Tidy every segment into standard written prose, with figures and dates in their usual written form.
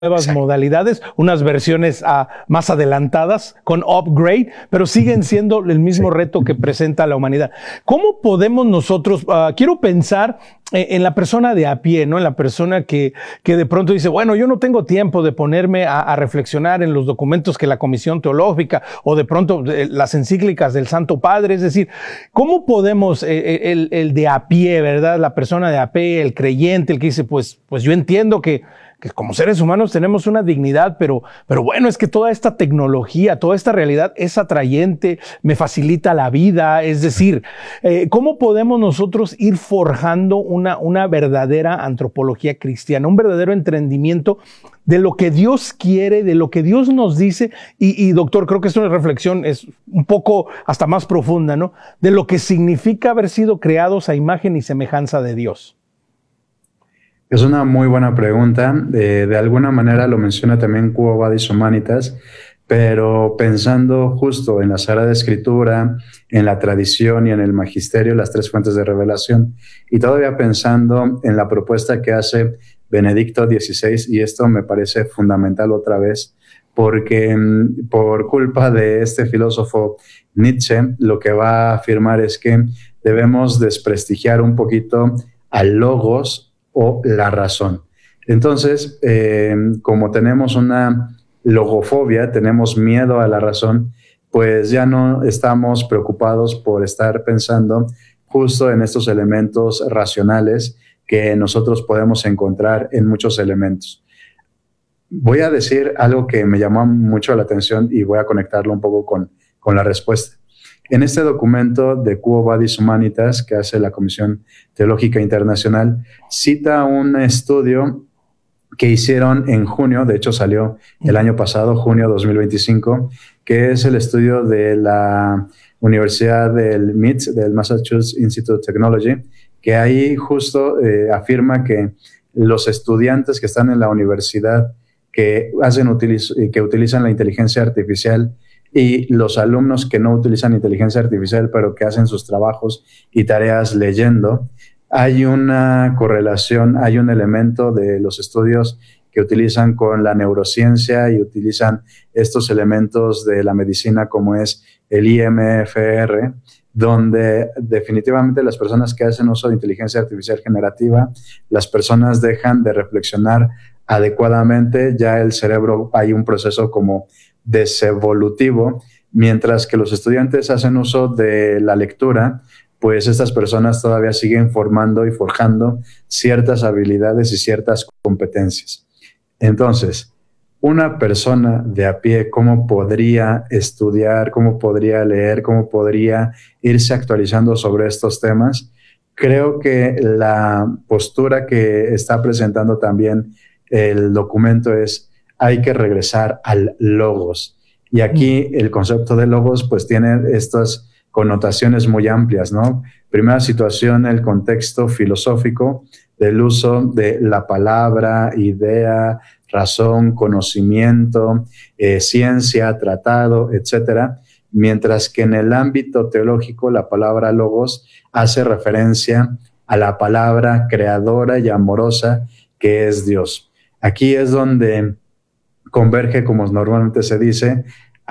nuevas modalidades, unas versiones más adelantadas con upgrade, pero siguen siendo el mismo reto que presenta la humanidad. ¿Cómo podemos nosotros, quiero pensar en la persona de a pie, ¿no? En la persona que de pronto dice, bueno, yo no tengo tiempo de ponerme a reflexionar en los documentos que la Comisión Teológica o de pronto las encíclicas del Santo Padre, es decir, ¿cómo podemos, el de a pie, ¿verdad? La persona de a pie, el creyente, el que dice, pues yo entiendo que como seres humanos tenemos una dignidad, pero bueno, es que toda esta tecnología, toda esta realidad es atrayente, me facilita la vida, es decir, ¿cómo podemos nosotros ir forjando una verdadera antropología cristiana, un verdadero entendimiento de lo que Dios quiere, de lo que Dios nos dice? Y doctor, creo que esta reflexión es un poco hasta más profunda, ¿no? De lo que significa haber sido creados a imagen y semejanza de Dios. Es una muy buena pregunta. De alguna manera lo menciona también Quo Vadis Humanitas, pero pensando justo en la Sagrada Escritura, en la tradición y en el magisterio, las tres fuentes de revelación, y todavía pensando en la propuesta que hace Benedicto XVI, y esto me parece fundamental otra vez, porque por culpa de este filósofo Nietzsche, lo que va a afirmar es que debemos desprestigiar un poquito al logos o la razón. Entonces, como tenemos una logofobia, tenemos miedo a la razón, pues ya no estamos preocupados por estar pensando justo en estos elementos racionales que nosotros podemos encontrar en muchos elementos. Voy a decir algo que me llamó mucho la atención y voy a conectarlo un poco con la respuesta. En este documento de Quo Vadis Humanitas que hace la Comisión Teológica Internacional, cita un estudio que hicieron en junio, de hecho salió el año pasado, junio 2025, que es el estudio de la Universidad del MIT, del Massachusetts Institute of Technology, que ahí justo afirma que los estudiantes que están en la universidad que utilizan la inteligencia artificial y los alumnos que no utilizan inteligencia artificial, pero que hacen sus trabajos y tareas leyendo, hay una correlación, hay un elemento de los estudios que utilizan con la neurociencia y utilizan estos elementos de la medicina como es el IMFR, donde definitivamente las personas que hacen uso de inteligencia artificial generativa, las personas dejan de reflexionar adecuadamente, ya el cerebro hay un proceso como desevolutivo, mientras que los estudiantes hacen uso de la lectura, pues estas personas todavía siguen formando y forjando ciertas habilidades y ciertas competencias. Entonces, una persona de a pie, ¿cómo podría estudiar, cómo podría leer, cómo podría irse actualizando sobre estos temas? Creo que la postura que está presentando también el documento es: hay que regresar al logos. Y aquí el concepto de logos pues tiene estas connotaciones muy amplias, ¿no? Primera situación, el contexto filosófico del uso de la palabra, idea, razón, conocimiento, ciencia, tratado, etcétera. Mientras que en el ámbito teológico la palabra logos hace referencia a la palabra creadora y amorosa que es Dios. Aquí es donde converge, como normalmente se dice,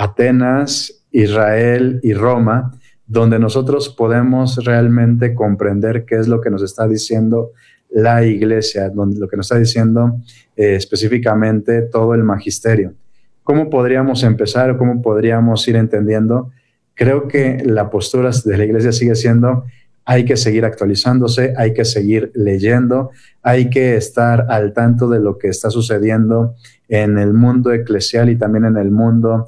Atenas, Israel y Roma, donde nosotros podemos realmente comprender qué es lo que nos está diciendo la Iglesia, lo que nos está diciendo específicamente todo el magisterio. ¿Cómo podríamos empezar? ¿Cómo podríamos ir entendiendo? Creo que la postura de la Iglesia sigue siendo: hay que seguir actualizándose, hay que seguir leyendo, hay que estar al tanto de lo que está sucediendo en el mundo eclesial y también en el mundo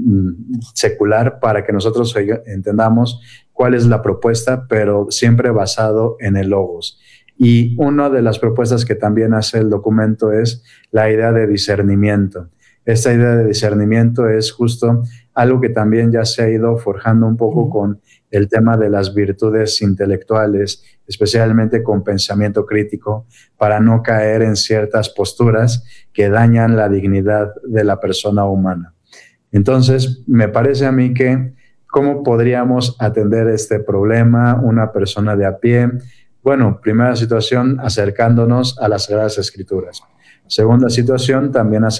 secular, para que nosotros entendamos cuál es la propuesta, pero siempre basado en el logos. Y una de las propuestas que también hace el documento es la idea de discernimiento. Esta idea de discernimiento es justo algo que también ya se ha ido forjando un poco con el tema de las virtudes intelectuales, especialmente con pensamiento crítico, para no caer en ciertas posturas que dañan la dignidad de la persona humana. Entonces, me parece a mí que ¿cómo podríamos atender este problema una persona de a pie? Bueno, primera situación, acercándonos a las Sagradas Escrituras. Segunda situación, también